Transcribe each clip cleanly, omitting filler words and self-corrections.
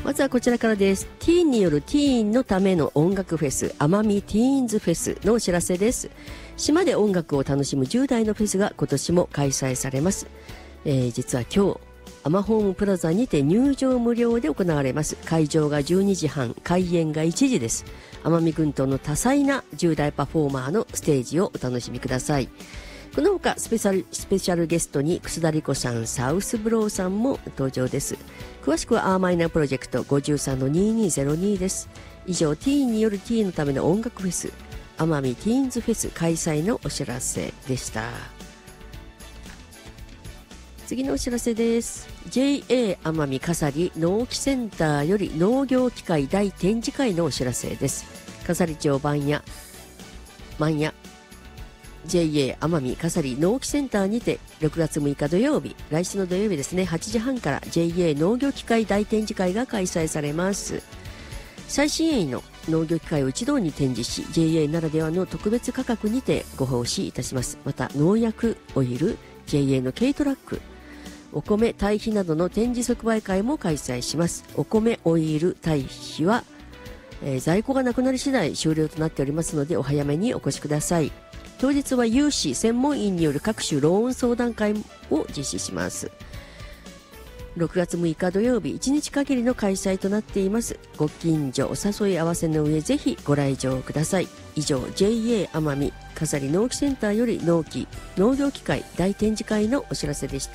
まずはこちらからです。ティーンによるティーンのための音楽フェス、奄美ティーンズフェスのお知らせです。島で音楽を楽しむ10代のフェスが今年も開催されます。実は今日アマホームプラザにて入場無料で行われます。会場が12時半、開演が1時です。奄美群島の多彩な10代パフォーマーのステージをお楽しみください。この他スペシャルゲストに楠田理子さん、サウスブローさんも登場です。詳しくはアーマイナープロジェクト 53-2202 です。以上、ティーンによるティーンのための音楽フェス、奄美ティーンズフェス開催のお知らせでした。次のお知らせです。 JA 奄美笠利農機センターより農業機械大展示会のお知らせです。笠利町万屋 JA 奄美笠利農機センターにて6月6日土曜日、来週の土曜日ですね、8時半から JA 農業機械大展示会が開催されます。最新鋭の農業機械を一堂に展示し、 JA ならではの特別価格にてご奉仕いたします。また農薬、オイル、 JA の軽トラック、お米、堆肥などの展示即売会も開催します。お米、オイル、堆肥は、在庫がなくなり次第終了となっておりますので、お早めにお越しください。当日は有志専門員による各種ローン相談会を実施します。6月6日土曜日、1日限りの開催となっています。ご近所お誘い合わせの上、ぜひご来場ください。以上、 JA 奄美笠利農機センターより農業機械大展示会のお知らせでした。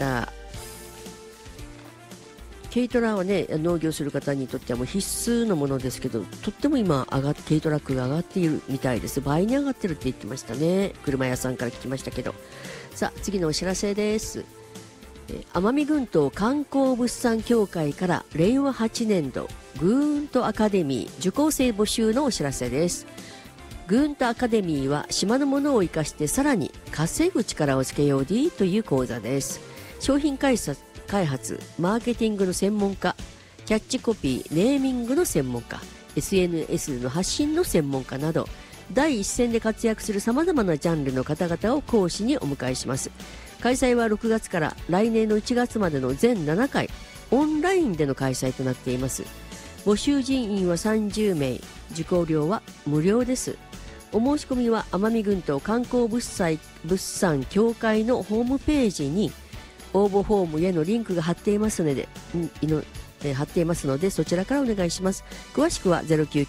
軽トラはね、農業する方にとってはもう必須のものですけど、とっても今軽トラックが上がっているみたいです。倍に上がってるって言ってましたね。車屋さんから聞きましたけど。さあ、次のお知らせです。奄美群島観光物産協会から令和8年度グーンとアカデミー受講生募集のお知らせです。グーンとアカデミーは島のものを生かしてさらに稼ぐ力をつけよう D という講座です。商品開発、マーケティングの専門家、キャッチコピー、ネーミングの専門家、 SNS の発信の専門家など第一線で活躍するさまざまなジャンルの方々を講師にお迎えします。開催は6月から来年の1月までの全7回オンラインでの開催となっています。募集人員は30名、受講料は無料です。お申し込みは奄美群島観光物産協会のホームページに応募フォームへのリンクが貼っていますので、そちらからお願いします。詳しくは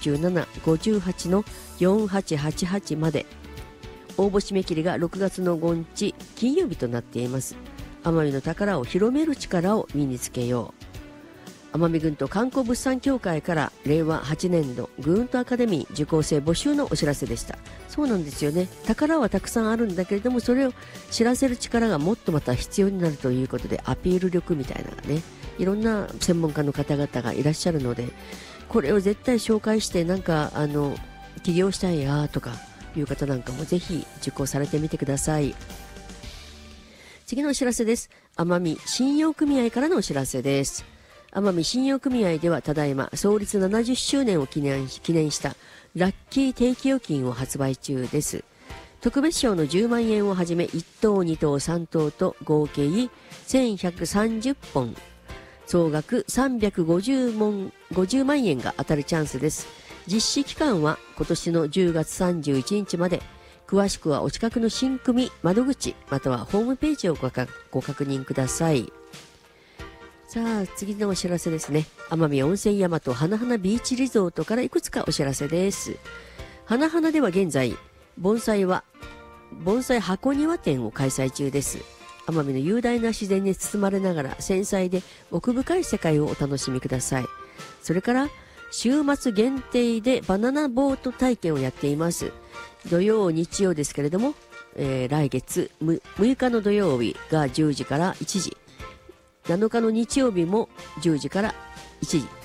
0997-58-4888 まで。応募締め切りが6月の5日金曜日となっています。奄美の宝を広める力を身につけよう。奄美群島観光物産協会から令和8年度グーンとアカデミー受講生募集のお知らせでした。そうなんですよね。宝はたくさんあるんだけれども、それを知らせる力がもっとまた必要になるということで、アピール力みたいなね、いろんな専門家の方々がいらっしゃるので、これを絶対紹介して、なんか起業したいやとかいう方なんかもぜひ受講されてみてください。次のお知らせです。奄美信用組合からのお知らせです。奄美信用組合ではただいま創立70周年を記念したラッキー定期預金を発売中です。特別賞の10万円をはじめ1等2等3等と合計1130本、総額350万円が当たるチャンスです。実施期間は今年の10月31日まで。詳しくはお近くの新組窓口またはホームページをご確認ください。さあ、次のお知らせですね。奄美温泉山と花々ビーチリゾートからいくつかお知らせです。花々では現在盆栽箱庭展を開催中です。奄美の雄大な自然に包まれながら繊細で奥深い世界をお楽しみください。それから週末限定でバナナボート体験をやっています。土曜日曜ですけれども、来月 6日の土曜日が10時から1時、7日の日曜日も10時から1時